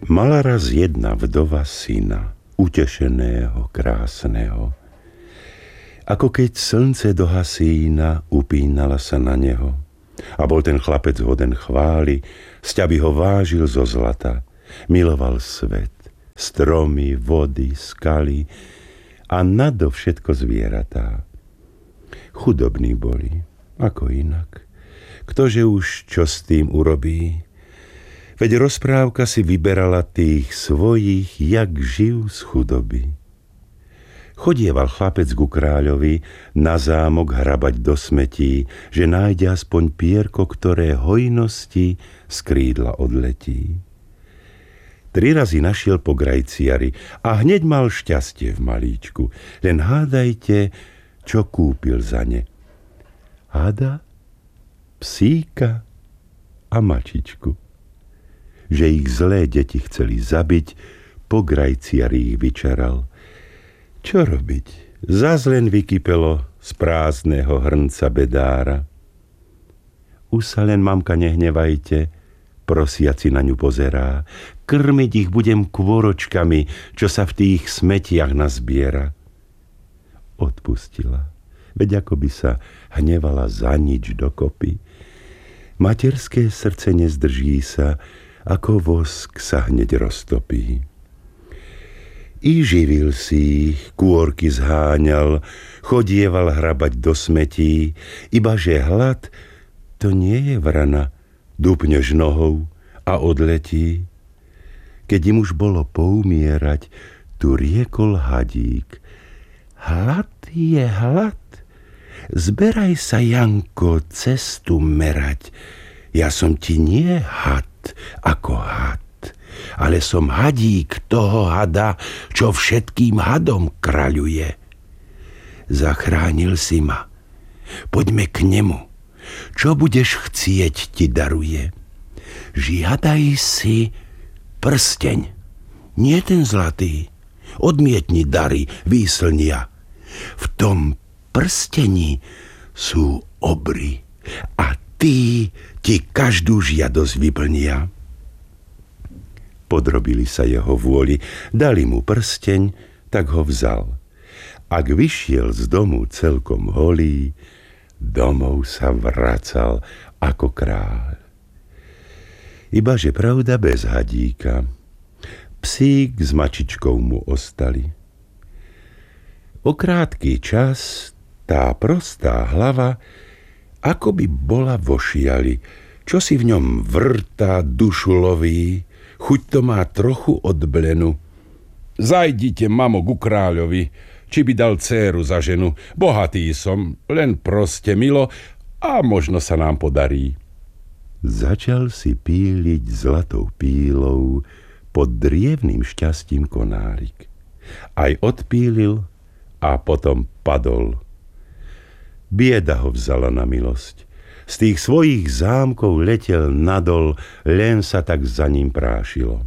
Mala raz jedna vdova syna, utešeného, krásneho. Ako keď slnce do hasína, upínala sa na neho. A bol ten chlapec hoden chvály, sťaby ho vážil zo zlata. Miloval svet, stromy, vody, skaly a nadovšetko zvieratá. Chudobní boli, ako inak. Ktože už čo s tým urobí? Veď rozprávka si vyberala tých svojich, jak živ z chudoby. Chodieval chlapec ku kráľovi na zámok hrabať do smetí, že nájde aspoň pierko, ktoré hojnosti z krídla odletí. 3 razy našiel po grajciari a hneď mal šťastie v malíčku. Len hádajte, čo kúpil za ne. Hada, psíka a mačičku. Že ich zlé deti chceli zabiť, po grajciari ich vyčaral. Čo robiť? Zas len vykypelo z prázdneho hrnca bedára. Už sa len, mamka, nehnevajte, prosiaci na ňu pozerá. Krmiť ich budem kôročkami, čo sa v tých smetiach nazbiera. Odpustila, veď ako by sa hnevala za nič dokopy. Materské srdce nezdrží sa, ako vosk sa hneď roztopí. I živil si ich, kôrky zháňal, chodieval hrabať do smetí, ibaže hlad, to nie je vrana, dupneš nohou a odletí. Keď im už bolo poumierať, tu riekol hadík. Hlad je hlad, zberaj sa, Janko, cestu merať. Ja som ti nie had ako had, ale som hadík toho hada, čo všetkým hadom kráľuje. Zachránil si ma. Poďme k nemu. Čo budeš chcieť, ti daruje. Žiadaj si prsteň. Nie ten zlatý. Odmietni dary, výslnia. V tom prstení sú obry a tí ti každú žiadosť vyplnia. Podrobili sa jeho vôli, dali mu prsteň, tak ho vzal. Ak vyšiel z domu celkom holý, domov sa vracal ako kráľ. Ibaže pravda bez hadíka, psík s mačičkou mu ostali. O krátky čas tá prostá hlava ako by bola vo šiali, čo si v ňom vrtá, dušu loví, chuť to má trochu odblenu. Zajdite, mamo, ku kráľovi, či by dal dcéru za ženu. Bohatý som, len proste milo a možno sa nám podarí. Začal si píliť zlatou pílou pod drievným šťastím konárik. Aj odpílil a potom padol. Bieda ho vzala na milosť. Z tých svojich zámkov letel nadol, len sa tak za ním prášilo.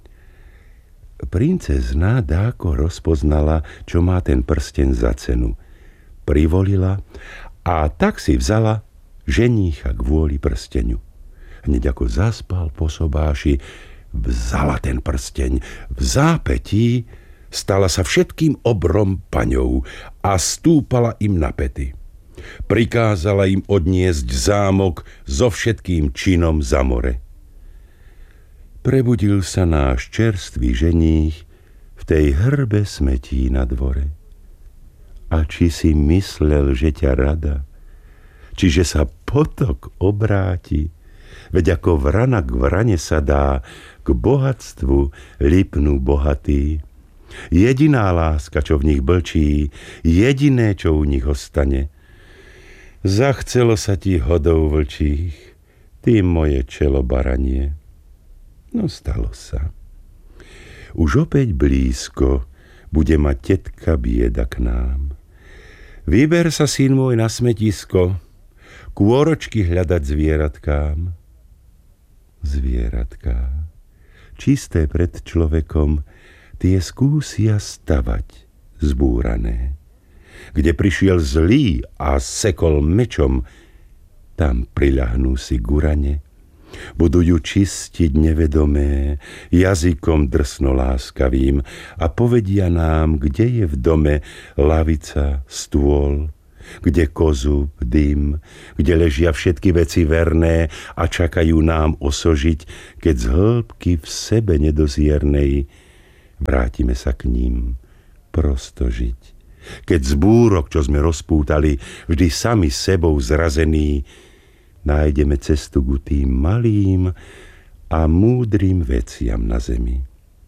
Princezna dáko rozpoznala, čo má ten prsteň za cenu. Privolila a tak si vzala ženícha kvôli prsteňu. Hneď ako zaspal po sobáši, vzala ten prsteň. V zápätí stala sa všetkým obrom paňou a stúpala im na päty. Prikázala im odniesť zámok so všetkým činom za more. Prebudil sa náš čerstvý ženích v tej hrbe smetí na dvore. A či si myslel, že ťa rada, čiže sa potok obráti, veď ako vrana k vrane sa dá, k bohatstvu lipnú bohatí. Jediná láska, čo v nich blčí, jediné, čo u nich ostane. Zachcelo sa ti hodou vlčích, ty moje čelo baranie. No stalo sa. Už opäť blízko bude mať tetka bieda k nám. Vyber sa, syn môj, na smetisko, kôročky hľadať zvieratkám. Zvieratká, čisté pred človekom, tie skúsia stavať zbúrané. Kde prišiel zlý a sekol mečom, tam priľahnú si gurane. Budú ju čistiť nevedomé, jazykom drsno láskavým a povedia nám, kde je v dome lavica, stôl, kde kozub, dym, kde ležia všetky veci verné a čakajú nám osožiť, keď z hĺbky v sebe nedoziernej vrátime sa k ním prosto žiť. Keď z búrok, čo sme rozpútali, vždy sami sebou zrazení, nájdeme cestu ku tým malým a múdrym veciam na zemi.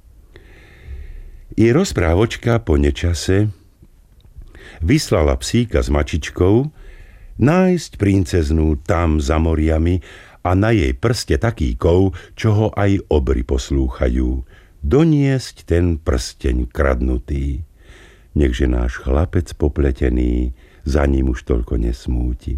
I rozprávočka po nečase vyslala psíka s mačičkou nájsť princeznú tam za moriami a na jej prste taký kov, čo ho aj obry poslúchajú, doniesť ten prsteň kradnutý. Nechže náš chlapec popletený za ním už toľko nesmúti.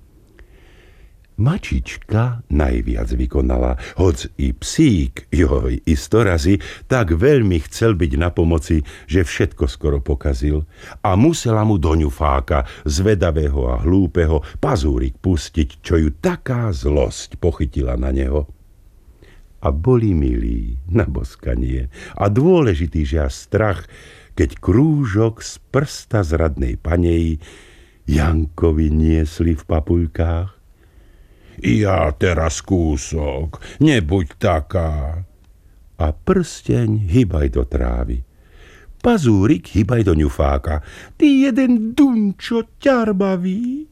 Mačička najviac vykonala, hoc i psík, joj, i 100 razy, tak veľmi chcel byť na pomoci, že všetko skoro pokazil a musela mu do ňufáka, zvedavého a hlúpeho, pazúrik pustiť, čo ju taká zlosť pochytila na neho. A boli milí na boskanie a dôležitý, že až strach, keď krúžok z prsta zradnej panej Jankovi niesli v papuľkách. Ja teraz kúsok, nebuď taká. A prsteň hýbaj do trávy. Pazúrik hýbaj do ňufáka. Ty jeden dunčo ťarbavý.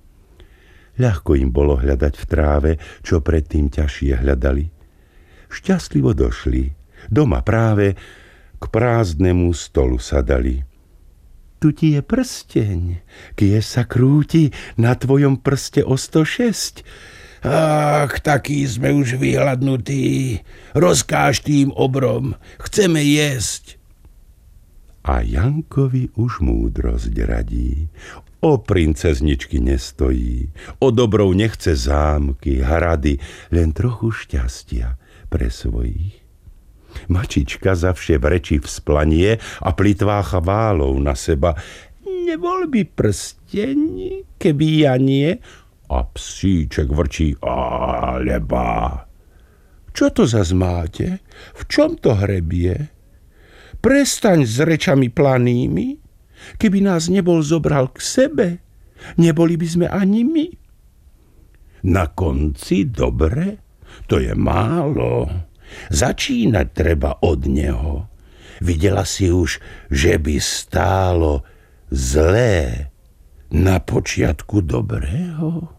Ľahko im bolo hľadať v tráve, čo predtým ťažšie hľadali. Šťastlivo došli. Doma práve k prázdnemu stolu sadali. Tu ti je prsteň, kie sa krúti na tvojom prste o 106. Ach, taký sme už vyhladnutí. Rozkáž tým obrom, chceme jesť. A Jankovi už múdrosť radí. O princezničky nestojí, o dobrou nechce zámky, hrady, len trochu šťastia pre svojich. Mačička zavše vrečí vzplanie a plitvá chválou na seba. Nebol by prsteň, keby ja nie? A psíček vrčí, alebo. Čo to zas máte? V čom to hrebie? Prestaň s rečami planými. Keby nás nebol zobral k sebe, neboli by sme ani my. Na konci dobre? To je málo. Začínať treba od neho. Videla si už, že by stálo zlé na počiatku dobrého?